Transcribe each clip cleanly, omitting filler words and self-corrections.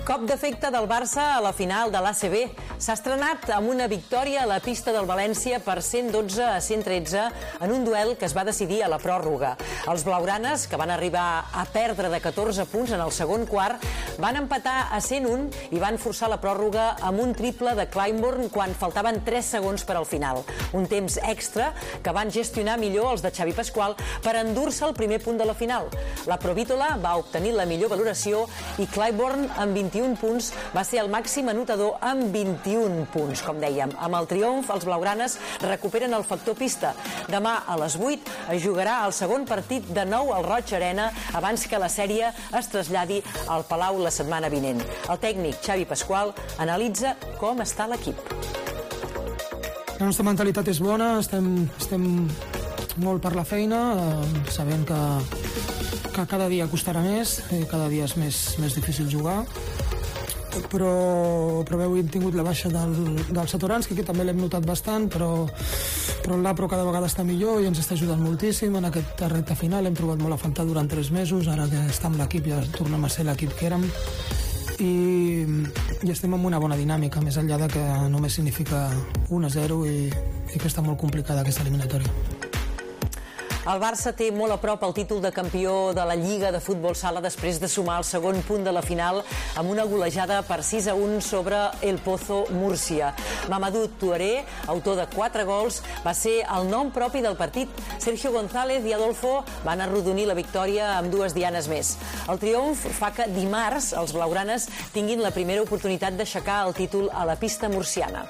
Cop d'efecte del Barça a la final de l'ACB. S'ha estrenat amb una victòria a la pista del València per 112-113 en un duel que es va decidir a la pròrroga. Els blaugranes, que van arribar a perdre de 14 punts en el segon quart, van empatar a 101 i van forçar la pròrroga amb un triple de Clyburn quan faltaven 3 segons per al final. Un temps extra que van gestionar millor els de Xavi Pasqual per endur-se el primer punt de la final. La Provítola va obtenir la millor valoració i Clyburn, amb 21 punts, va ser el màxim anotador amb 21 punts, com dèiem. Amb el triomf, els blaugranes recuperen el factor pista. Demà a les 8 es jugarà el segon partit de nou al Roig Arena abans que la sèrie es traslladi al Palau la setmana vinent. El tècnic Xavi Pasqual analitza com està l'equip. La nostra mentalitat és bona, estem molt per la feina, sabent que cada dia costarà més, cada dia és més difícil jugar, però avui hem tingut la baixa del Satoranski, que també l'hem notat bastant, però el Lapro cada vegada està millor i ens està ajudant moltíssim en aquesta recta final. Hem trobat molt a faltar durant 3 mesos, ara que està amb l'equip ja tornem a ser l'equip que érem i estem en una bona dinàmica, més enllà de que només significa 1-0 i que està molt complicada aquesta eliminatòria. El Barça té molt a prop el títol de campió de la Lliga de Futbol Sala després de sumar el segon punt de la final amb una golejada per 6-1 sobre el Pozo Múrcia. Mamadou Touré, autor de 4 gols, va ser el nom propi del partit. Sergio González i Adolfo van arrodonir la victòria amb 2 dianes més. El triomf fa que dimarts els blaugranes tinguin la primera oportunitat d'aixecar el títol a la pista murciana.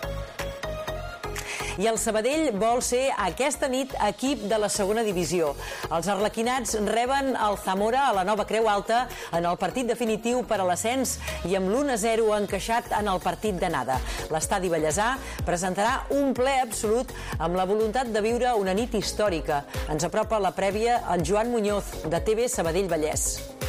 I el Sabadell vol ser aquesta nit equip de la segona divisió. Els arlequinats reben el Zamora a la Nova Creu Alta en el partit definitiu per a l'ascens i amb l'1-0 encaixat en el partit d'anada. L'estadi Vallèsà presentarà un ple absolut amb la voluntat de viure una nit històrica. Ens apropa la prèvia el Joan Muñoz, de TV Sabadell Vallès.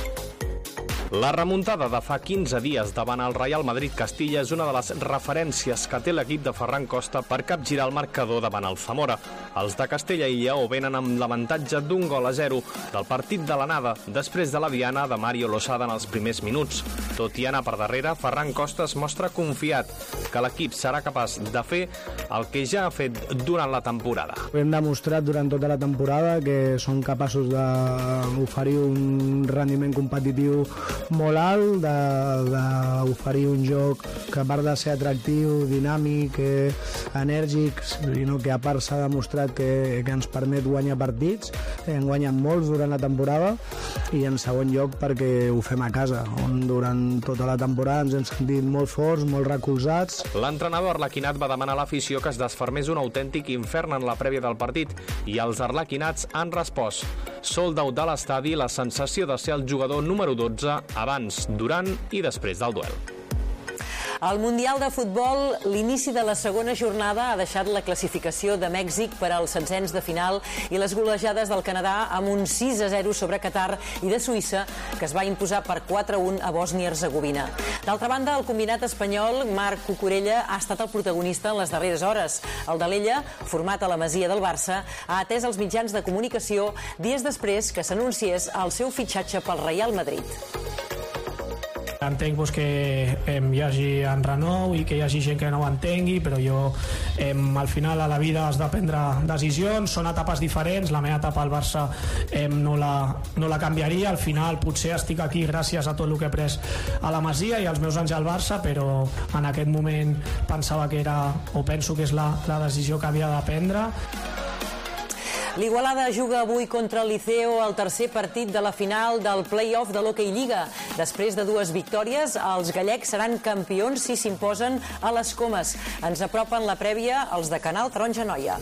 La remuntada de fa 15 dies davant el Real Madrid-Castilla és una de les referències que té l'equip de Ferran Costa per capgirar el marcador davant el Zamora. Els de Castella i Lleó venen amb l'avantatge d'1-0 del partit de l'anada, després de la diana de Mario Losada en els primers minuts. Tot i anar per darrere, Ferran Costa es mostra confiat que l'equip serà capaç de fer el que ja ha fet durant la temporada. Hem demostrat durant tota la temporada que som capaços d'oferir un rendiment competitiu molt alt, d'oferir un joc que a part de ser atractiu, dinàmic, enèrgic, sinó que a part s'ha demostrat que ens permet guanyar partits. Hem guanyat molts durant la temporada i en segon lloc perquè ho fem a casa, on durant tota la temporada ens hem sentit molt forts, molt recolzats. L'entrenador arlequinat va demanar a l'afició que es desfermés un autèntic infern en la prèvia del partit i els arlequinats han respost. Sold out de l'estadi, la sensació de ser el jugador número 12 abans, durant i després del duel. Al Mundial de Futbol, l'inici de la segona jornada ha deixat la classificació de Mèxic per als setzents de final i les golejades del Canadà amb un 6-0 sobre Qatar i de Suïssa, que es va imposar per 4-1 a Bòsnia-Hercegovina. D'altra banda, el combinat espanyol, Marc Cucurella, ha estat el protagonista en les darreres hores. El d'Alella, format a la Masia del Barça, ha atès els mitjans de comunicació dies després que s'anunciés el seu fitxatge pel Real Madrid. Entenc que hi hagi enrenou i que hi hagi gent que no ho entengui, però jo al final a la vida has de prendre decisions, són etapes diferents. La meva etapa al Barça no la canviaria. Al final potser estic aquí gràcies a tot el que he pres a la Masia i als meus anys al Barça, però en aquest moment pensava que era, o penso que és la decisió que havia de prendre. L'Igualada juga avui contra el Liceo el tercer partit de la final del play-off de l'Hockey Lliga. Després de 2 victòries, els gallecs seran campions si s'imposen a les Comes. Ens apropen la prèvia els de Canal Taronja Noia.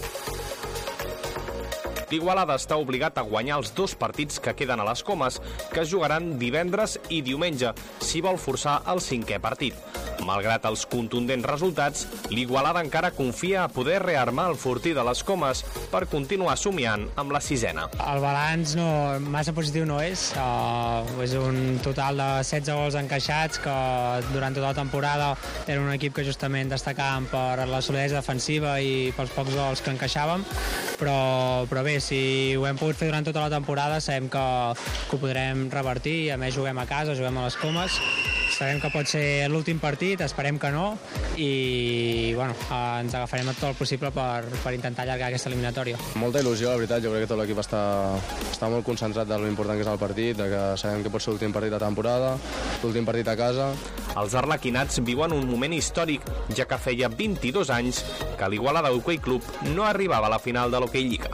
L'Igualada està obligat a guanyar els 2 partits que queden a les Comes, que es jugaran divendres i diumenge, si vol forçar el 5è partit. Malgrat els contundents resultats, l'Igualada encara confia a poder rearmar el fortí de les Comes per continuar somiant amb la 6a. El balanç massa positiu no és. És un total de 16 gols encaixats, que durant tota la temporada era un equip que justament destacàvem per la solidesa defensiva i pels pocs gols que encaixàvem, però bé, si ho hem pogut fer durant tota la temporada sabem que ho podrem revertir. A més juguem a casa, juguem a les Comes. sabem que pot ser l'últim partit, esperem que no, i bueno, ens agafarem tot el possible per intentar allargar aquesta eliminatòria. Molta il·lusió, la veritat, jo crec que tot l'equip està molt concentrat de l'important que és el partit, de que sabem que pot ser l'últim partit de temporada, l'últim partit a casa. Els arlequinats viuen un moment històric, ja que feia 22 anys que l'Igualada Hockey Club no arribava a la final de l'Hockey Lliga.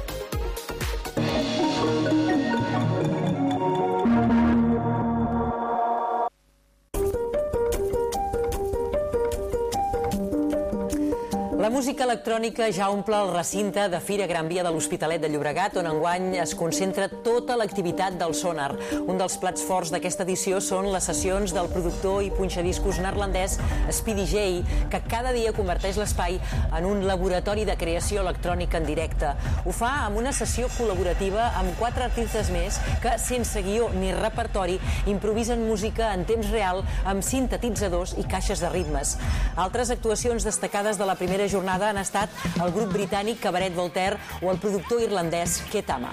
La música electrònica ja omple el recinte de Fira Gran Via de l'Hospitalet de Llobregat, on enguany es concentra tota l'activitat del Sonar. Un dels plats forts d'aquesta edició són les sessions del productor i punxadiscos neerlandès Speedy J, que cada dia converteix l'espai en un laboratori de creació electrònica en directe. Ho fa amb una sessió col·laborativa amb 4 artistes més que, sense guió ni repertori, improvisen música en temps real amb sintetitzadors i caixes de ritmes. Altres actuacions destacades de la primera jornada han estat el grup britànic Cabaret Voltaire o el productor irlandès Ketama.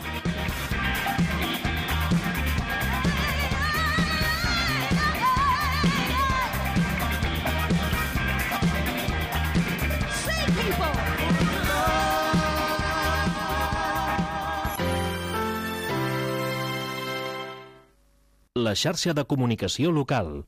La xarxa de comunicació local.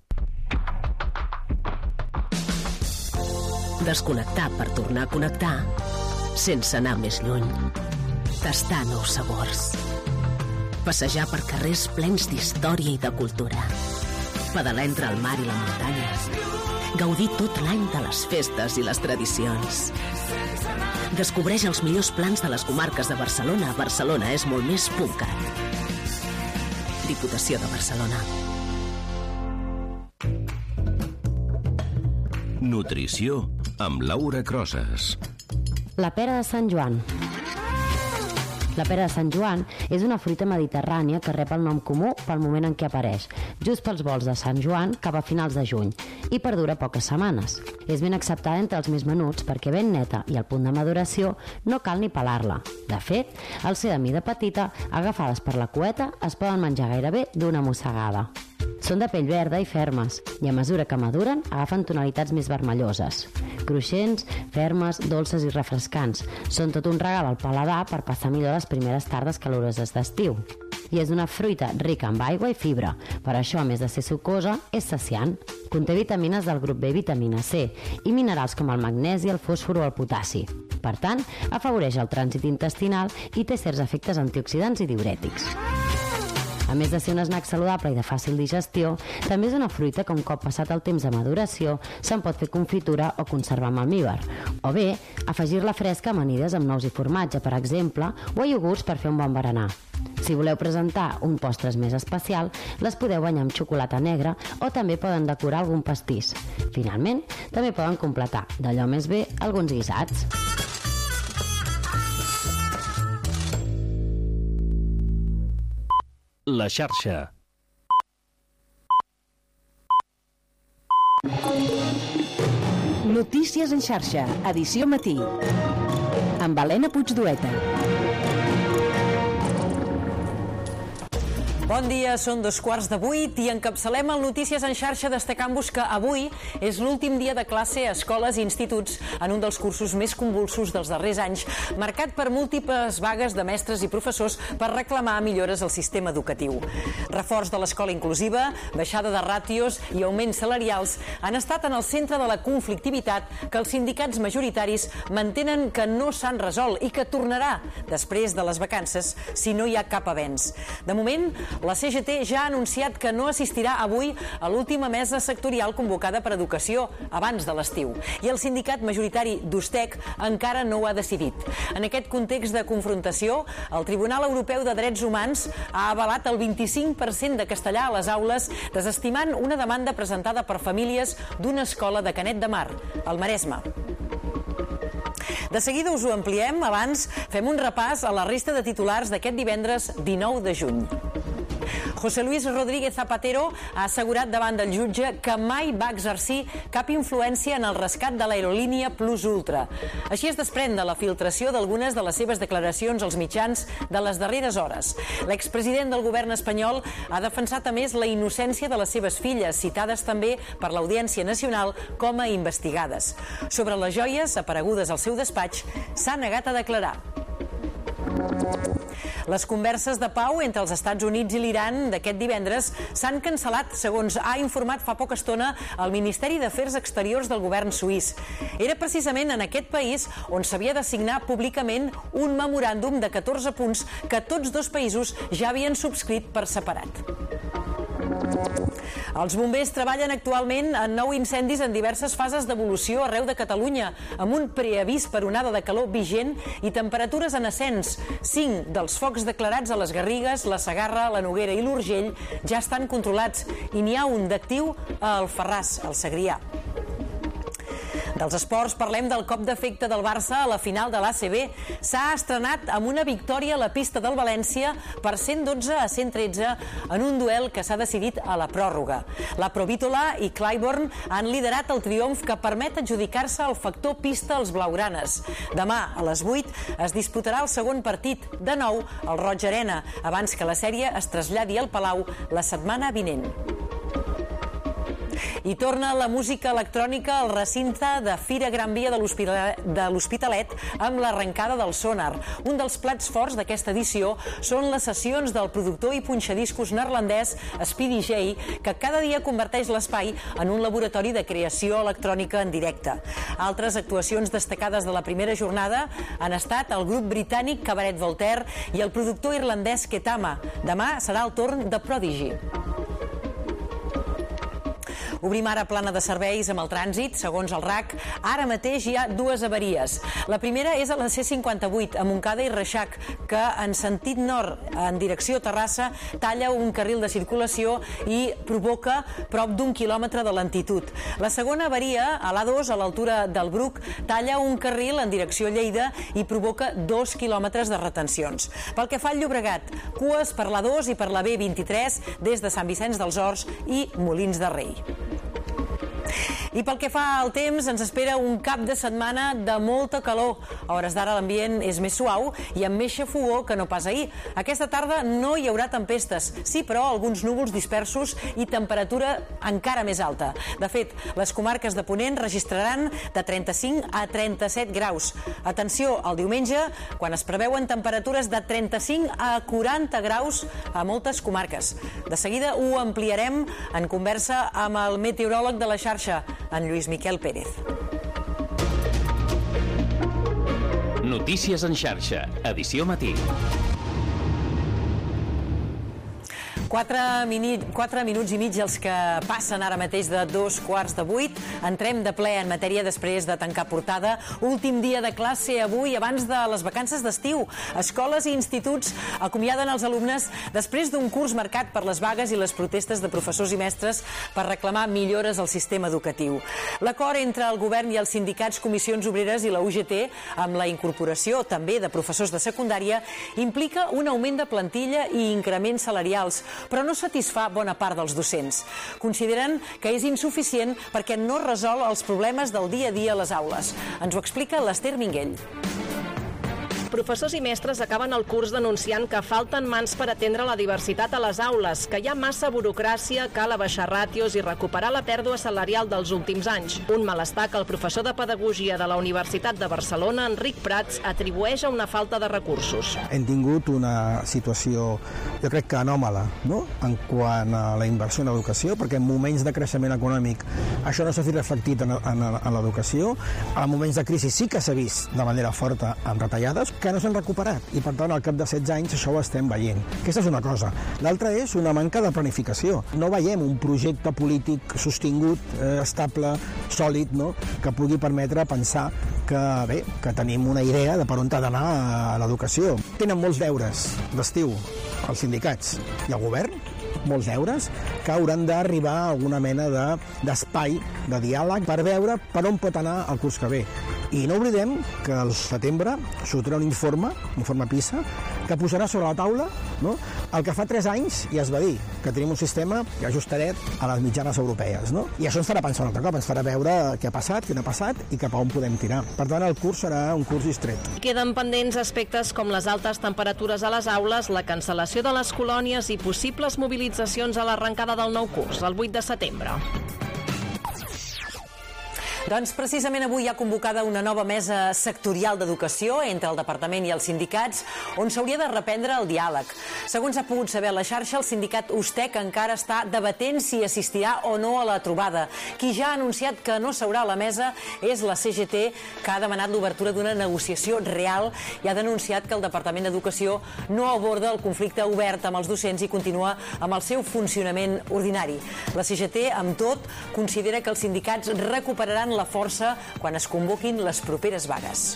Desconnectar per tornar a connectar sense anar més lluny. Tastar nous sabors. Passejar per carrers plens d'història i de cultura. Pedalar entre el mar i la muntanya. Gaudir tot l'any de les festes i les tradicions. Descobreix els millors plans de les comarques de Barcelona. Barcelona és molt més .cat. Diputació de Barcelona. Nutrició amb Laura Crosas. La pera de Sant Joan. La pera de Sant Joan és una fruita mediterrània que rep el nom comú pel moment en què apareix, just pels volts de Sant Joan cap a finals de juny, i perdura poques setmanes. És ben acceptada entre els més menuts perquè ben neta i al punt de maduració no cal ni pelar-la. De fet, al ser de mida petita, agafades per la cueta, es poden menjar gairebé d'una mossegada. Són de pell verda i fermes, i a mesura que maduren agafen tonalitats més vermelloses. Cruixents, fermes, dolces i refrescants. Són tot un regal al paladar per passar millor les primeres tardes caloroses d'estiu. I és una fruita rica amb aigua i fibra. Per això, a més de ser sucosa, és saciant. Conté vitamines del grup B, vitamina C, i minerals com el magnesi, el fòsfor o el potassi. Per tant, afavoreix el trànsit intestinal i té certs efectes antioxidants i diürètics. A més de ser un snack saludable i de fàcil digestió, també és una fruita que un cop passat el temps de maduració se'n pot fer confitura o conservar amb almívar. O bé, afegir-la fresca a amanides amb nous i formatge, per exemple, o a iogurts per fer un bon berenar. Si voleu presentar un postres més especial, les podeu banyar amb xocolata negra o també poden decorar algun pastís. Finalment, també poden completar, d'allò més bé, alguns guisats. La xarxa. Notícies en xarxa, edició matí. Amb Helena Puigdueta. Bon dia, són 7:15 i encapçalem el Notícies en xarxa destacant-vos que avui és l'últim dia de classe a escoles i instituts en un dels cursos més convulsos dels darrers anys, marcat per múltiples vagues de mestres i professors per reclamar millores al sistema educatiu. Reforç de l'escola inclusiva, baixada de ràtios i augments salarials han estat en el centre de la conflictivitat que els sindicats majoritaris mantenen que no s'han resolt i que tornarà després de les vacances si no hi ha cap avenç. De moment, la CGT ja ha anunciat que no assistirà avui a l'última mesa sectorial convocada per Educació abans de l'estiu. I el sindicat majoritari d'Ustec encara no ho ha decidit. En aquest context de confrontació, el Tribunal Europeu de Drets Humans ha avalat el 25% de castellà a les aules, desestimant una demanda presentada per famílies d'una escola de Canet de Mar, al Maresme. De seguida us ho ampliem, abans fem un repàs a la resta de titulars d'aquest divendres 19 de juny. José Luis Rodríguez Zapatero ha assegurat davant del jutge que mai va exercir cap influència en el rescat de l'aerolínia Plus Ultra. Així es desprèn de la filtració d'algunes de les seves declaracions als mitjans de les darreres hores. L'expresident del govern espanyol ha defensat a més la innocència de les seves filles, citades també per l'Audiència Nacional com a investigades. Sobre les joies aparegudes al seu despatx, s'ha negat a declarar. Les converses de pau entre els Estats Units i l'Iran d'aquest divendres s'han cancel·lat, segons ha informat fa poca estona el Ministeri d'Afers Exteriors del govern suís. Era precisament en aquest país on s'havia de signar públicament un memoràndum de 14 punts que tots dos països ja havien subscrit per separat. Els bombers treballen actualment en 9 incendis en diverses fases d'evolució arreu de Catalunya, amb un preavís per onada de calor vigent i temperatures en ascens. 5 dels focs declarats a les Garrigues, la Segarra, la Noguera i l'Urgell ja estan controlats i n'hi ha un d'actiu a Alfarràs, al Segrià. Dels esports parlem del cop d'efecte del Barça a la final de l'ACB. S'ha estrenat amb una victòria a la pista del València per 112-113 en un duel que s'ha decidit a la pròrroga. La Provítola i Clybourne han liderat el triomf que permet adjudicar-se el factor pista als blaugranes. Demà, a les 8, es disputarà el segon partit, de nou al Roig Arena, abans que la sèrie es traslladi al Palau la setmana vinent. I torna la música electrònica al recinte de Fira Gran Via de l'Hospitalet amb l'arrencada del Sonar. Un dels plats forts d'aquesta edició són les sessions del productor i punxadiscos neerlandès Speedy J, que cada dia converteix l'espai en un laboratori de creació electrònica en directe. Altres actuacions destacades de la primera jornada han estat el grup britànic Cabaret Voltaire i el productor irlandès Ketama. Demà serà el torn de Prodigy. Obrim ara plana de serveis amb el trànsit. Segons el RAC, ara mateix hi ha 2 avaries. La primera és a la C58, a Montcada i Reixac, que en sentit nord, en direcció Terrassa, talla un carril de circulació i provoca prop d'1 quilòmetre de lentitud. La segona avaria, a l'A2, a l'altura del Bruc, talla un carril en direcció Lleida i provoca 2 quilòmetres de retencions. Pel que fa al Llobregat, cues per l'A2 i per la B23 des de Sant Vicenç dels Horts i Molins de Rei. I pel que fa al temps, ens espera un cap de setmana de molta calor. A hores d'ara l'ambient és més suau i amb més xafogor que no pas ahir. Aquesta tarda no hi haurà tempestes, sí, però alguns núvols dispersos i temperatura encara més alta. De fet, les comarques de Ponent registraran de 35 a 37 graus. Atenció, el diumenge, quan es preveuen temperatures de 35 a 40 graus a moltes comarques. De seguida ho ampliarem en conversa amb el meteoròleg de la xarxa, en Lluís Miquel Pérez. Notícies en xarxa, edició matí. 4 minuts i mig els que passen ara mateix de 7:45. Entrem de ple en matèria després de tancar portada. Últim dia de classe avui, abans de les vacances d'estiu. Escoles i instituts acomiaden els alumnes després d'un curs marcat per les vagues i les protestes de professors i mestres per reclamar millores al sistema educatiu. L'acord entre el govern i els sindicats, comissions obreres i la UGT, amb la incorporació també de professors de secundària, implica un augment de plantilla i increments salarials, però no satisfà bona part dels docents. Consideren que és insuficient perquè no resol els problemes del dia a dia a les aules. Ens ho explica l'Ester Minguell. Professors i mestres acaben el curs denunciant que falten mans per atendre la diversitat a les aules, que hi ha massa burocràcia, cal abaixar ràtios i recuperar la pèrdua salarial dels últims anys. Un malestar que el professor de Pedagogia de la Universitat de Barcelona, Enric Prats, atribueix a una falta de recursos. Hem tingut una situació, jo crec que anòmala, no?, en quant a la inversió en l'educació, perquè en moments de creixement econòmic això no s'ha vist reflectit en l'educació. En moments de crisi sí que s'ha vist de manera forta amb retallades, que no s'han recuperat, i per tant al cap de 16 anys això ho estem veient. Aquesta és una cosa. L'altra és una manca de planificació. No veiem un projecte polític sostingut, estable, sòlid, no?, que pugui permetre pensar que tenim una idea de per on ha d'anar a l'educació. Tenen molts deures d'estiu els sindicats i el govern, molts deures, que hauran d'arribar a alguna mena d'espai de diàleg per veure per on pot anar el curs que ve. I no oblidem que al setembre sortirà un informe PISA, que posarà sobre la taula el que fa 3 anys ja es va dir, que tenim un sistema ajustadet a les mitjanes europees. I això ens farà pensar un altre cop, ens farà veure què ha passat, què no ha passat i cap a on podem tirar. Per tant, el curs serà un curs distret. Queden pendents aspectes com les altes temperatures a les aules, la cancel·lació de les colònies i possibles mobilitzacions a l'arrencada del nou curs, el 8 de setembre. Doncs precisament avui hi ha convocada una nova mesa sectorial d'educació entre el Departament i els sindicats, on s'hauria de reprendre el diàleg. Segons ha pogut saber a la xarxa, el sindicat USTEC encara està debatent si assistirà o no a la trobada. Qui ja ha anunciat que no seurà a la mesa és la CGT, que ha demanat l'obertura d'una negociació real i ha denunciat que el Departament d'Educació no aborda el conflicte obert amb els docents i continua amb el seu funcionament ordinari. La CGT, amb tot, considera que els sindicats recuperaran la força quan es convoquin les properes vagues.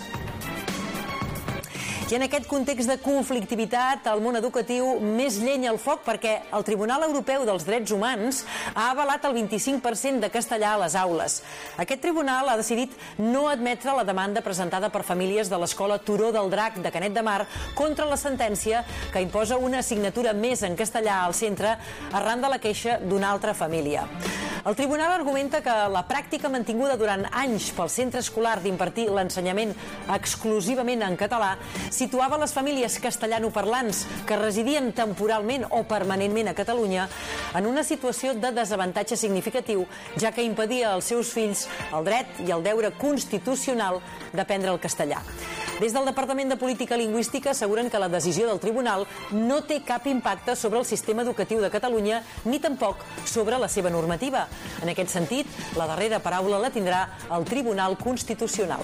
I en aquest context de conflictivitat, el món educatiu més llenya al foc perquè el Tribunal Europeu dels Drets Humans ha avalat el 25% de castellà a les aules. Aquest tribunal ha decidit no admetre la demanda presentada per famílies de l'escola Turó del Drac de Canet de Mar contra la sentència que imposa una assignatura més en castellà al centre arran de la queixa d'una altra família. El tribunal argumenta que la pràctica mantinguda durant anys pel centre escolar d'impartir l'ensenyament exclusivament en català situava les famílies castellanoparlants que residien temporalment o permanentment a Catalunya en una situació de desavantatge significatiu, ja que impedia als seus fills el dret i el deure constitucional d'aprendre el castellà. Des del Departament de Política Lingüística asseguren que la decisió del tribunal no té cap impacte sobre el sistema educatiu de Catalunya ni tampoc sobre la seva normativa. En aquest sentit, la darrera paraula la tindrà el Tribunal Constitucional.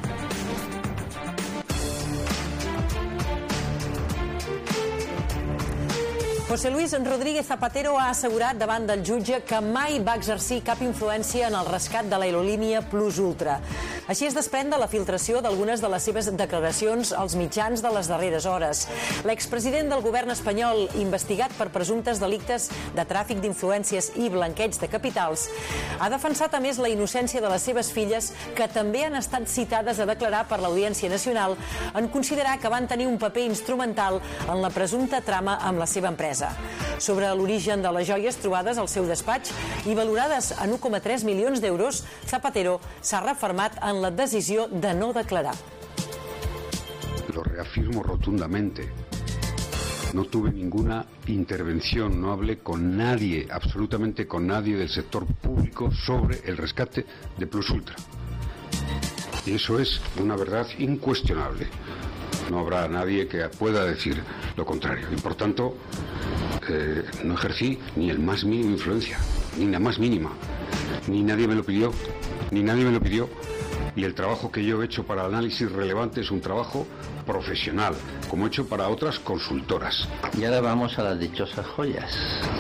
José Luis Rodríguez Zapatero ha assegurat davant del jutge que mai va exercir cap influència en el rescat de l'aerolínia Plus Ultra. Així es desprèn de la filtració d'algunes de les seves declaracions als mitjans de les darreres hores. L'expresident del govern espanyol, investigat per presumptes delictes de tràfic d'influències i blanqueig de capitals, ha defensat a més la innocència de les seves filles, que també han estat citades a declarar per l'Audiència Nacional en considerar que van tenir un paper instrumental en la presumpta trama amb la seva empresa. Sobre l'origen de les joies trobades al seu despatx i valorades en 1,3 milions d'euros, Zapatero s'ha refermat en la decisió de no declarar. Lo reafirmo rotundamente. No tuve ninguna intervención, no hablé con nadie, absolutamente con nadie del sector público sobre el rescate de Plus Ultra. Y eso es una verdad incuestionable. No habrá nadie que pueda decir lo contrario. Y por tanto, no ejercí ni el más mínimo influencia, ni la más mínima. Ni nadie me lo pidió, Y el trabajo que yo he hecho para análisis relevante es un trabajo profesional, como he hecho para otras consultoras. Y ahora vamos a las dichosas joyas.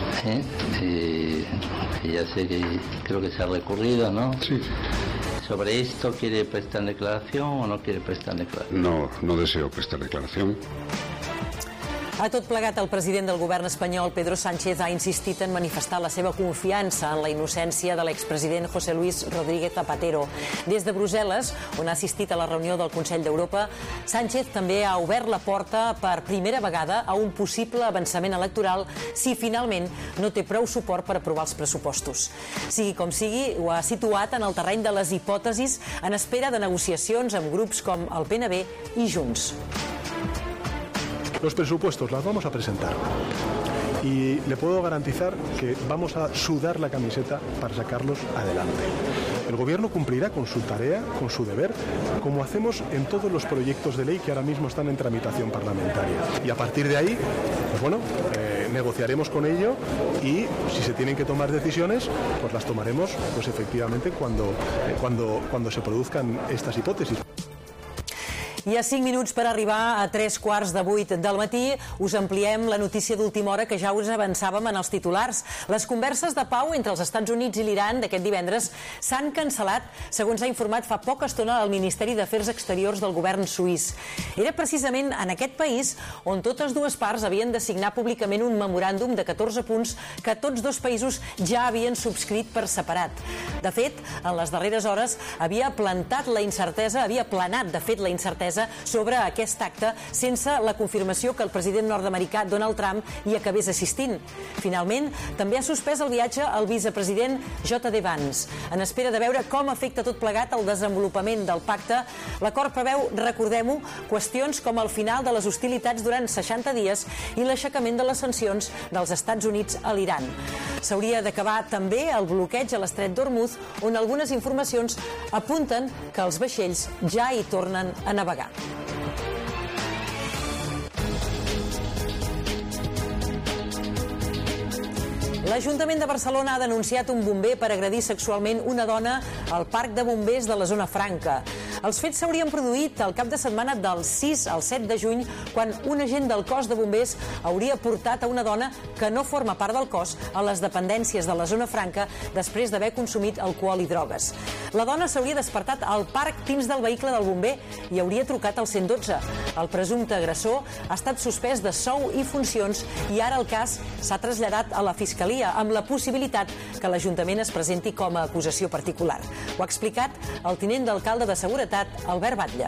Ya sé que creo que se ha recurrido, ¿no? Sí. ¿Sobre esto quiere prestar declaración o no quiere prestar declaración? No deseo prestar declaración. A tot plegat, el president del govern espanyol, Pedro Sánchez, ha insistit en manifestar la seva confiança en la innocència de l'expresident José Luis Rodríguez Zapatero. Des de Brussel·les, on ha assistit a la reunió del Consell d'Europa, Sánchez també ha obert la porta per primera vegada a un possible avançament electoral si finalment no té prou suport per aprovar els pressupostos. Sigui com sigui, ho ha situat en el terreny de les hipòtesis en espera de negociacions amb grups com el PNB i Junts. Los presupuestos las vamos a presentar y le puedo garantizar que vamos a sudar la camiseta para sacarlos adelante. El Gobierno cumplirá con su tarea, con su deber, como hacemos en todos los proyectos de ley que ahora mismo están en tramitación parlamentaria. Y a partir de ahí, pues bueno, negociaremos con ello y si se tienen que tomar decisiones, pues las tomaremos pues efectivamente cuando se produzcan estas hipótesis. I a 5 minuts per arribar a 7:45 del matí us ampliem la notícia d'última hora que ja us avançàvem en els titulars. Les converses de pau entre els Estats Units i l'Iran d'aquest divendres s'han cancel·lat, segons ha informat fa poca estona el Ministeri d'Afers Exteriors del govern suís. Era precisament en aquest país on totes dues parts havien de signar públicament un memoràndum de 14 punts que tots dos països ja havien subscrit per separat. De fet, en les darreres hores havia planat, de fet, la incertesa fermesa sobre aquest acte sense la confirmació que el president nord-americà Donald Trump hi acabés assistint. Finalment, també ha suspès el viatge al vicepresident J.D. Vance. En espera de veure com afecta tot plegat el desenvolupament del pacte, l'acord preveu, recordem-ho, qüestions com el final de les hostilitats durant 60 dies i l'aixecament de les sancions dels Estats Units a l'Iran. S'hauria d'acabar també el bloqueig a l'estret d'Hormuz, on algunes informacions apunten que els vaixells ja hi tornen a navegar. L'Ajuntament de Barcelona ha denunciat un bomber per agredir sexualment una dona al parc de bombers de la Zona Franca. Els fets s'haurien produït el cap de setmana del 6 al 7 de juny, quan un agent del cos de bombers hauria portat a una dona que no forma part del cos a les dependències de la Zona Franca després d'haver consumit alcohol i drogues. La dona s'hauria despertat al parc dins del vehicle del bomber i hauria trucat al 112. El presumpte agressor ha estat suspès de sou i funcions i ara el cas s'ha traslladat a la Fiscalia amb la possibilitat que l'Ajuntament es presenti com a acusació particular. Ho ha explicat el tinent d'alcalde de Seguretat, Albert Batlle.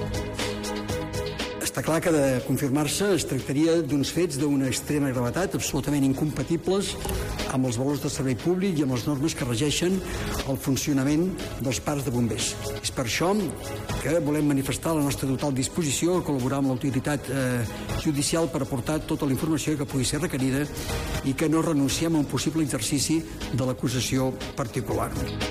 Està clar que de confirmar-se es tractaria d'uns fets d'una extrema gravetat, absolutament incompatibles amb els valors de servei públic i amb les normes que regeixen el funcionament dels parcs de bombers. És per això que volem manifestar la nostra total disposició a col·laborar amb l'autoritat judicial per aportar tota la informació que pugui ser requerida i que no renunciem a un possible exercici de l'acusació particular.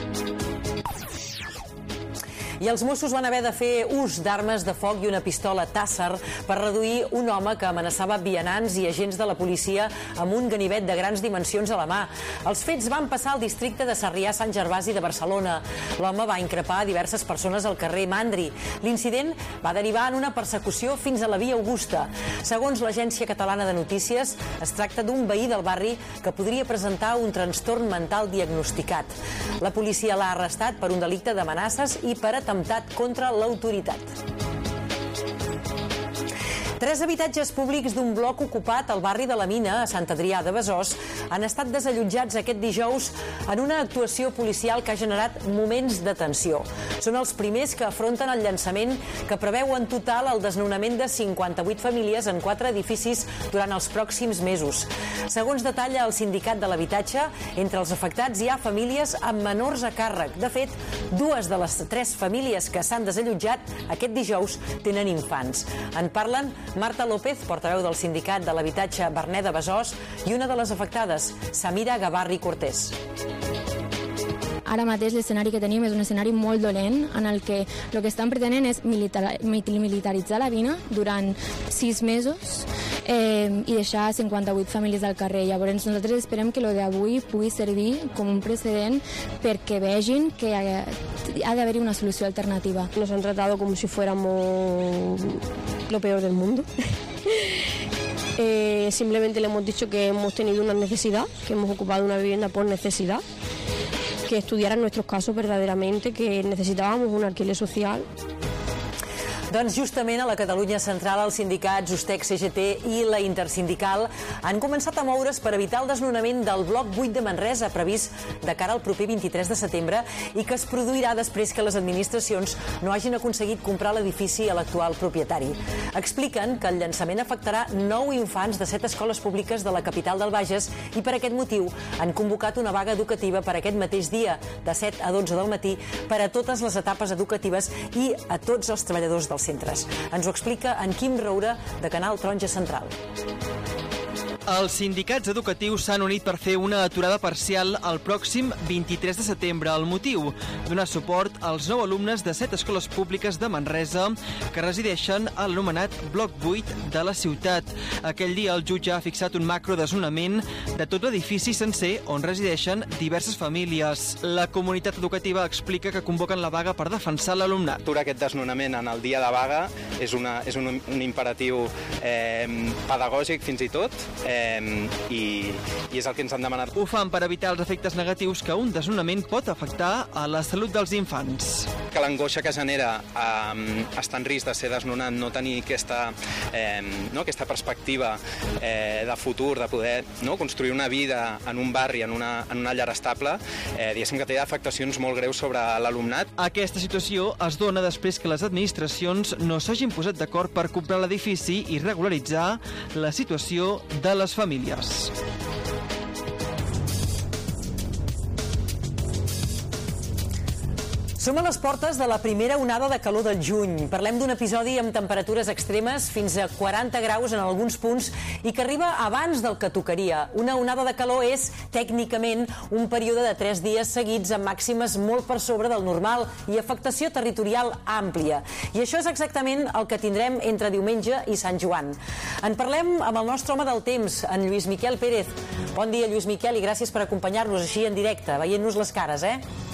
I els Mossos van haver de fer ús d'armes de foc i una pistola Taser per reduir un home que amenaçava vianants i agents de la policia amb un ganivet de grans dimensions a la mà. Els fets van passar al districte de Sarrià-Sant Gervasi de Barcelona. L'home va increpar a diverses persones al carrer Mandri. L'incident va derivar en una persecució fins a la Via Augusta. Segons l'Agència Catalana de Notícies, es tracta d'un veí del barri que podria presentar un trastorn mental diagnosticat. La policia l'ha arrestat per un delicte d'amenaces i per atemptat contra l'autoritat. 3 habitatges públics d'un bloc ocupat al barri de la Mina, a Sant Adrià de Besòs, han estat desallotjats aquest dijous en una actuació policial que ha generat moments de tensió. Són els primers que afronten el llançament que preveu en total el desnonament de 58 famílies en 4 edificis durant els pròxims mesos. Segons detalla el sindicat de l'habitatge, entre els afectats hi ha famílies amb menors a càrrec. De fet, 2 de les 3 famílies que s'han desallotjat aquest dijous tenen infants. En parlen Marta López, portaveu del sindicat de l'habitatge Berner de Besòs, i una de les afectades, Samira Gavarri Cortés. Ara mateix l'escenari que tenim és un escenari molt dolent en el que el que estan pretenent és militaritzar la Vina durant 6 mesos i deixar 58 famílies al carrer. Llavors nosaltres esperem que el d'avui pugui servir com un precedent perquè vegin que ha d'haver-hi una solució alternativa. Nos han tratado como si fuéramos lo peor del mundo. Simplemente le hemos dicho que hemos tenido una necesidad, que hemos ocupado una vivienda por necesidad, que estudiaran nuestros casos verdaderamente, que necesitábamos un alquiler social. Doncs justament a la Catalunya Central els sindicats Ustec, CGT i la Intersindical han començat a moure's per evitar el desnonament del bloc 8 de Manresa previst de cara al proper 23 de setembre i que es produirà després que les administracions no hagin aconseguit comprar l'edifici a l'actual propietari. Expliquen que el llançament afectarà 9 infants de 7 escoles públiques de la capital del Bages i per aquest motiu han convocat una vaga educativa per aquest mateix dia, de 7 a 12 del matí, per a totes les etapes educatives i a tots els treballadors dels centres. Ens ho explica en Quim Roura, de Canal Taronja Central. Els sindicats educatius s'han unit per fer una aturada parcial el pròxim 23 de setembre. El motiu, donar suport als 9 alumnes de 7 escoles públiques de Manresa que resideixen a l'anomenat Bloc 8 de la ciutat. Aquell dia el jutge ha fixat un macrodesnonament de tot l'edifici sencer on resideixen diverses famílies. La comunitat educativa explica que convoquen la vaga per defensar l'alumnat. Aturar aquest desnonament en el dia de vaga és un imperatiu pedagògic fins i tot, i és el que ens han demanat. Ho fan per evitar els efectes negatius que un desnonament pot afectar a la salut dels infants. Que l'angoixa que genera estar en risc de ser desnonat, no tenir aquesta perspectiva de futur, de poder construir una vida en un barri, en una llar estable, diguéssim que té afectacions molt greus sobre l'alumnat. Aquesta situació es dona després que les administracions no s'hagin posat d'acord per comprar l'edifici i regularitzar la situació de les famílies. Som a les portes de la primera onada de calor del juny. Parlem d'un episodi amb temperatures extremes fins a 40 graus en alguns punts i que arriba abans del que tocaria. Una onada de calor és, tècnicament, un període de 3 dies seguits amb màximes molt per sobre del normal i afectació territorial àmplia. I això és exactament el que tindrem entre diumenge i Sant Joan. En parlem amb el nostre home del temps, en Lluís Miquel Pérez. Bon dia, Lluís Miquel, i gràcies per acompanyar-nos així en directe, veient-nos les cares,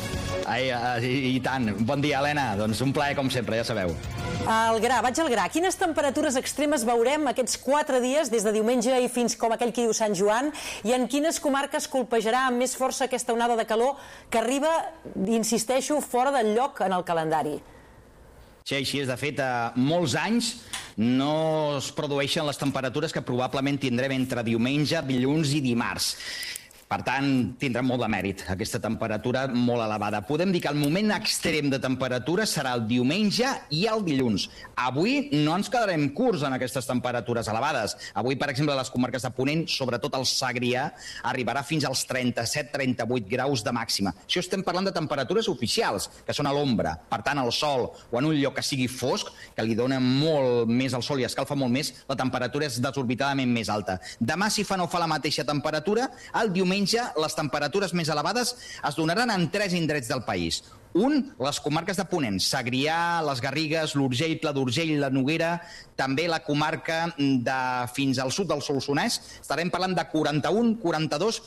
I tant. Bon dia, Helena. Doncs un plaer, com sempre, ja sabeu. Vaig al gra. Quines temperatures extremes veurem aquests 4 dies, des de diumenge i fins com aquell que diu Sant Joan, i en quines comarques colpejarà amb més força aquesta onada de calor que arriba, insisteixo, fora del lloc en el calendari? Sí, així és. De fet, molts anys no es produeixen les temperatures que probablement tindrem entre diumenge, dilluns i dimarts. Per tant, tindrà molt de mèrit aquesta temperatura molt elevada. Podem dir que el moment extrem de temperatura serà el diumenge i el dilluns. Avui no ens quedarem curts en aquestes temperatures elevades. Avui, per exemple, a les comarques de Ponent, sobretot el Segrià, arribarà fins als 37-38 graus de màxima. Això estem parlant de temperatures oficials, que són a l'ombra. Per tant, al sol o en un lloc que sigui fosc, que li dona molt més al sol i escalfa molt més, la temperatura és desorbitadament més alta. Demà, si no fa la mateixa temperatura, el diumenge les temperatures més elevades es donaran en 3 indrets del país. Un, les comarques de Ponent, Segrià, les Garrigues, l'Urgell, Pla d'Urgell, la Noguera, també la comarca fins al sud del Solsonès. Estarem parlant de 41, 42,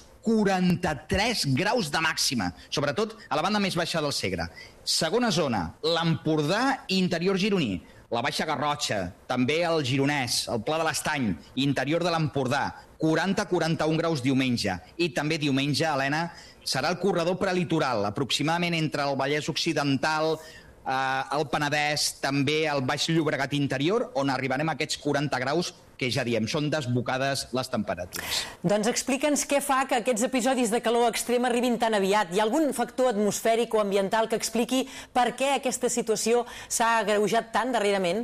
43 graus de màxima, sobretot a la banda més baixa del Segre. Segona zona, l'Empordà i interior gironí. La Baixa Garrotxa, també el Gironès, el Pla de l'Estany, interior de l'Empordà, 40-41 graus diumenge. I també diumenge, Helena, serà el corredor prelitoral, aproximadament entre el Vallès Occidental, el Penedès, també el Baix Llobregat interior, on arribarem a aquests 40 graus que ja diem, són desbocades les temperatures. Doncs explica'ns què fa que aquests episodis de calor extrem arribin tan aviat. Hi ha algun factor atmosfèric o ambiental que expliqui per què aquesta situació s'ha agreujat tant darrerament?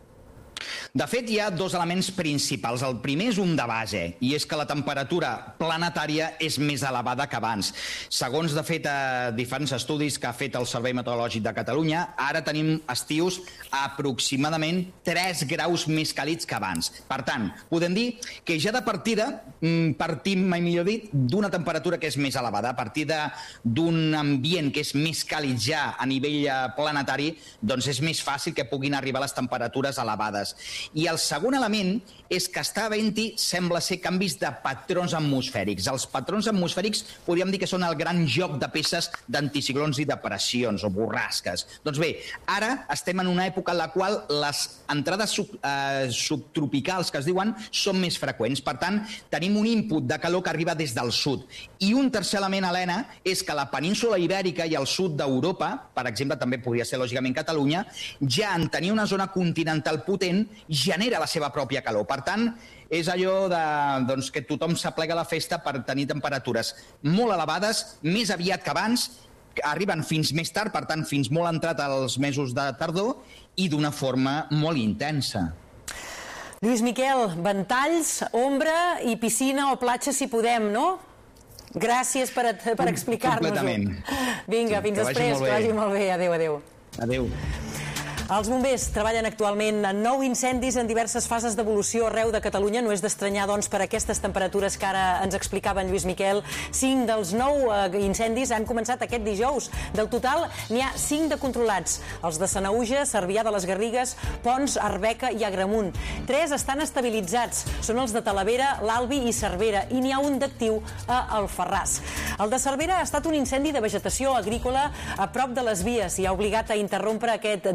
De fet, hi ha 2 elements principals. El primer és un de base, i és que la temperatura planetària és més elevada que abans. Segons, de fet, diferents estudis que ha fet el Servei Meteorològic de Catalunya, ara tenim estius aproximadament 3 graus més càlids que abans. Per tant, podem dir que ja de partida partim, mai millor dit, d'una temperatura que és més elevada. A partir d'un ambient que és més càlid ja a nivell planetari, doncs és més fàcil que puguin arribar les temperatures elevades. I el segon element és que està havent-hi, sembla ser, canvis de patrons atmosfèrics. Els patrons atmosfèrics podríem dir que són el gran joc de peces d'anticiclons i depressions o borrasques. Doncs bé, ara estem en una època en la qual les entrades subtropicals, que es diuen, són més freqüents. Per tant, tenim un input de calor que arriba des del sud. I un tercer element, Helena, és que la península Ibèrica i el sud d'Europa, per exemple, també podria ser lògicament Catalunya, ja en tenir una zona continental potent, genera la seva pròpia calor. Per tant, és allò que tothom s'aplega a la festa per tenir temperatures molt elevades, més aviat que abans, arriben fins més tard, per tant, fins molt entrat als mesos de tardor, i d'una forma molt intensa. Lluís Miquel, ventalls, ombra i piscina o platja si podem, no? Gràcies per explicar-nos-ho. Completament. Vinga, fins després, que vagi molt bé. Adéu, adéu. Adéu. Els bombers treballen actualment en 9 incendis en diverses fases d'evolució arreu de Catalunya. No és d'estranyar, doncs, per aquestes temperatures que ara ens explicava en Lluís Miquel. 5 dels 9 incendis han començat aquest dijous. Del total, n'hi ha 5 de controlats. Els de Sanaüja, Cervià de les Garrigues, Pons, Arbeca i Agramunt. 3 estan estabilitzats. Són els de Talavera, l'Albi i Cervera. I n'hi ha un d'actiu a Alfarràs. El de Cervera ha estat un incendi de vegetació agrícola a prop de les vies i ha obligat a interrompre aquest dijous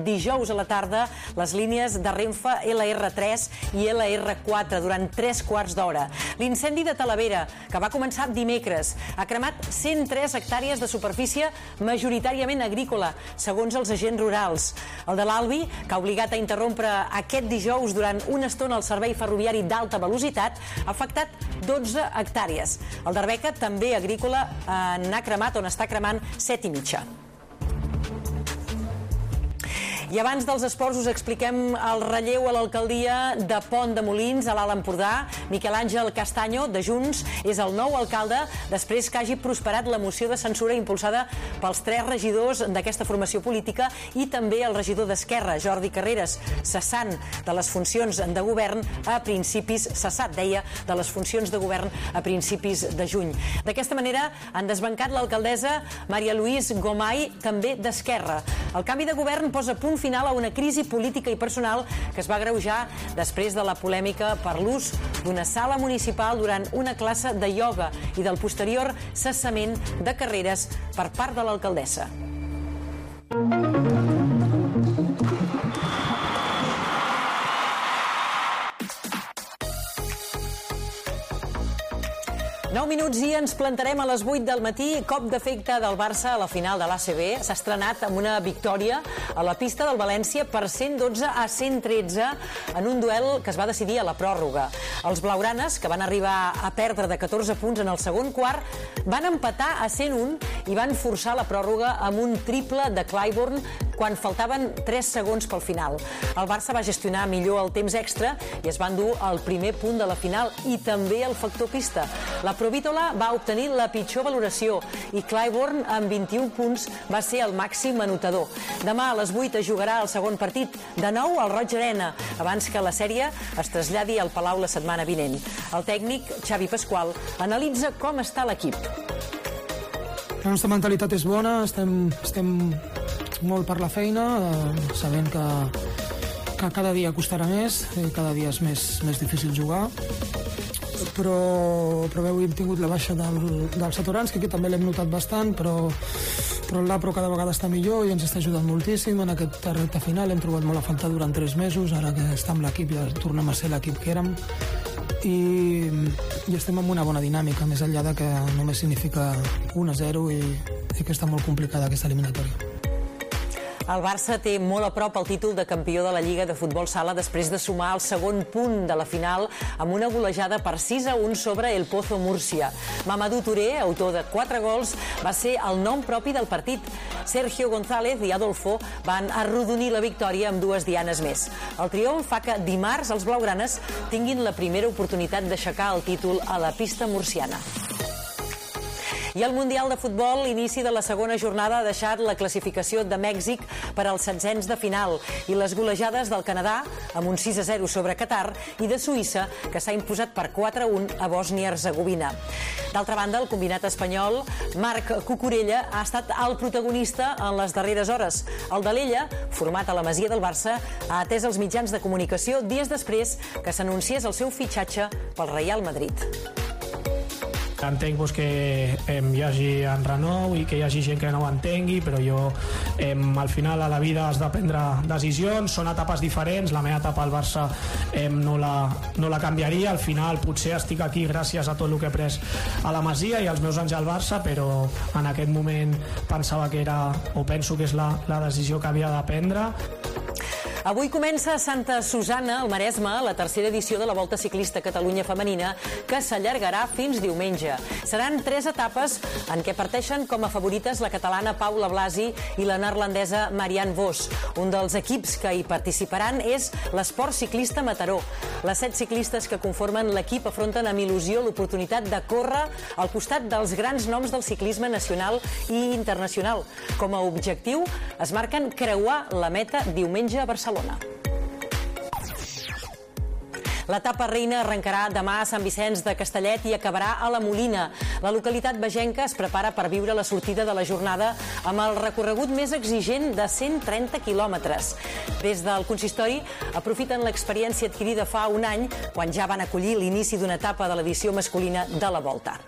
dijous a la tarda les línies de Renfe LR3 i LR4 durant 3 quarts d'hora. L'incendi de Talavera, que va començar dimecres, ha cremat 103 hectàrees de superfície majoritàriament agrícola, segons els agents rurals. El de l'Albi, que ha obligat a interrompre aquest dijous durant una estona el servei ferroviari d'alta velocitat, ha afectat 12 hectàrees. El d'Arbeca, també agrícola, n'ha cremat, on està cremant 7,5. I abans dels esports us expliquem el relleu a l'alcaldia de Pont de Molins, a l'Alt Empordà. Miquel Àngel Castanyo, de Junts, és el nou alcalde després que hagi prosperat la moció de censura impulsada pels 3 regidors d'aquesta formació política i també el regidor d'Esquerra, Jordi Carreras, cessant de les funcions de govern a principis, cessat, deia, de les funcions de govern a principis de juny. D'aquesta manera han desbancat l'alcaldessa Maria Luís Gomay, també d'Esquerra. El canvi de govern posa punt final a una crisi política i personal que es va agreujar després de la polèmica per l'ús d'una sala municipal durant una classe de ioga i del posterior cessament de Carreras per part de l'alcaldessa. 9 minuts i ens plantarem a les 8 del matí. Cop d'efecte del Barça a la final de l'ACB. S'ha estrenat amb una victòria a la pista del València per 112-113 en un duel que es va decidir a la pròrroga. Els blaugranes, que van arribar a perdre de 14 punts en el segon quart, van empatar a 101 i van forçar la pròrroga amb un triple de Clyburn quan faltaven 3 segons pel final. El Barça va gestionar millor el temps extra i es va endur el primer punt de la final i també el factor pista. La Provítola va obtenir la pitjor valoració i Clyburn, amb 21 punts, va ser el màxim anotador. Demà a les 8 es jugarà el segon partit, de nou al Roig Arena, abans que la sèrie es traslladi al Palau la setmana vinent. El tècnic, Xavi Pasqual, analitza com està l'equip. La nostra mentalitat és bona, estem molt per la feina, sabent que cada dia costarà més, cada dia és més difícil jugar, però avui hem tingut la baixa del Satorans, que aquí també l'hem notat bastant, però el Lapro cada vegada està millor i ens està ajudant moltíssim en aquesta recta final. Hem trobat molt a faltar durant 3 mesos, ara que està amb l'equip ja tornem a ser l'equip que érem i estem en una bona dinàmica, més enllà de que només significa 1-0 i que està molt complicada aquesta eliminatòria. El Barça té molt a prop el títol de campió de la Lliga de Futbol Sala després de sumar el segon punt de la final amb una golejada per 6-1 sobre el Pozo Múrcia. Mamadou Touré, autor de 4 gols, va ser el nom propi del partit. Sergio González i Adolfo van arrodonir la victòria amb 2 dianes més. El triomf fa que dimarts els blaugranes tinguin la primera oportunitat d'aixecar el títol a la pista murciana. I el Mundial de Futbol, l'inici de la segona jornada, ha deixat la classificació de Mèxic per als setzents de final i les golejades del Canadà, amb un 6-0 sobre Qatar, i de Suïssa, que s'ha imposat per 4-1 a Bòsnia-Hercegovina. D'altra banda, el combinat espanyol, Marc Cucurella, ha estat el protagonista en les darreres hores. El d'Alella, format a la Masia del Barça, ha atès els mitjans de comunicació dies després que s'anunciés el seu fitxatge pel Real Madrid. Entenc que hi hagi enrenou i que hi hagi gent que no ho entengui, però jo al final a la vida has de prendre decisions, són etapes diferents, la meva etapa al Barça no la canviaria, al final potser estic aquí gràcies a tot el que he pres a la Masia i als meus anys al Barça, però en aquest moment pensava que era, o penso que és la decisió que havia de prendre. Avui comença a Santa Susanna, al Maresme, la tercera edició de la Volta Ciclista Catalunya Femenina, que s'allargarà fins diumenge. Seran 3 etapes en què parteixen com a favorites la catalana Paula Blasi i la neerlandesa Marianne Vos. Un dels equips que hi participaran és l'Esport Ciclista Mataró. Les 7 ciclistes que conformen l'equip afronten amb il·lusió l'oportunitat de córrer al costat dels grans noms del ciclisme nacional i internacional. Com a objectiu, es marquen creuar la meta diumenge a Barcelona. L'etapa reina arrencarà demà a Sant Vicenç de Castellet i acabarà a la Molina. La localitat begenca es prepara per viure la sortida de la jornada amb el recorregut més exigent de 130 quilòmetres. Des del consistori aprofiten l'experiència adquirida fa un any, quan ja van acollir l'inici d'una etapa de l'edició masculina de la Volta.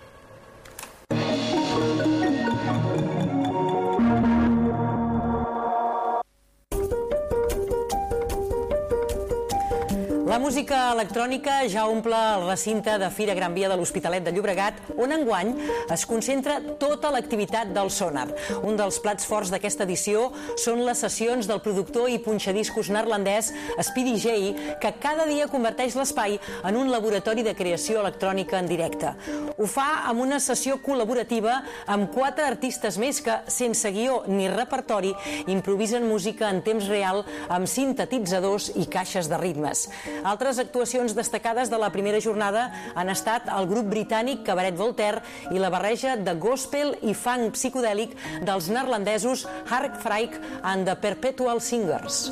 La música electrònica ja omple el recinte de Fira Gran Via de l'Hospitalet de Llobregat, on enguany es concentra tota l'activitat del Sonar. Un dels plats forts d'aquesta edició són les sessions del productor i punxadiscos neerlandès Speedy J, que cada dia converteix l'espai en un laboratori de creació electrònica en directe. Ho fa amb una sessió col·laborativa amb 4 artistes més que, sense guió ni repertori, improvisen música en temps real amb sintetitzadors i caixes de ritmes. Altres actuacions destacades de la primera jornada han estat el grup britànic Cabaret Voltaire i la barreja de gospel i funk psicodèlic dels neerlandesos Hark Frijk and the Perpetual Singers.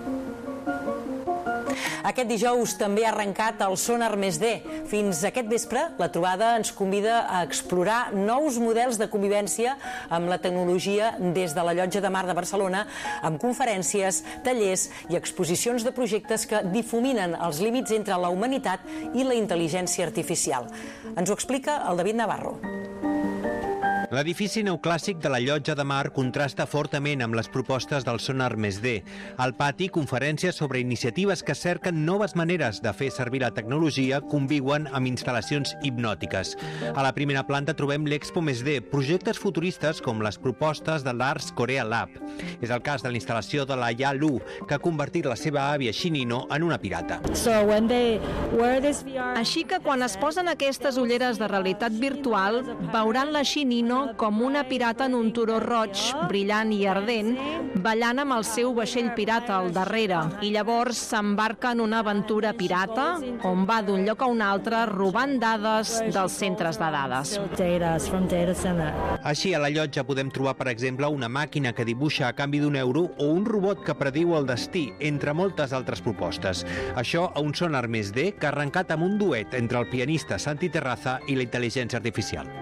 Aquest dijous també ha arrencat el Sonar +D. Fins aquest vespre, la trobada ens convida a explorar nous models de convivència amb la tecnologia des de la Llotja de Mar de Barcelona, amb conferències, tallers i exposicions de projectes que difuminen els límits entre la humanitat i la intel·ligència artificial. Ens ho explica el David Navarro. L'edifici neoclàssic de la Llotja de Mar contrasta fortament amb les propostes del Sonar +D. Al pati, conferències sobre iniciatives que cerquen noves maneres de fer servir la tecnologia conviuen amb instal·lacions hipnòtiques. A la primera planta trobem l'Expo +D, projectes futuristes com les propostes de l'Ars Korea Lab. És el cas de la instal·lació de la Ya Lu, que ha convertit la seva àvia Shinino en una pirata. Així que quan es posen aquestes ulleres de realitat virtual, veuran la Shinino com una pirata en un turó roig, brillant i ardent, ballant amb el seu vaixell pirata al darrere. I llavors s'embarca en una aventura pirata, on va d'un lloc a un altre robant dades dels centres de dades. Així, a la llotja podem trobar, per exemple, una màquina que dibuixa a canvi d'1 € o un robot que prediu el destí, entre moltes altres propostes. Això a un Sonar +D que ha arrencat amb un duet entre el pianista Santi Terraza i la intel·ligència artificial.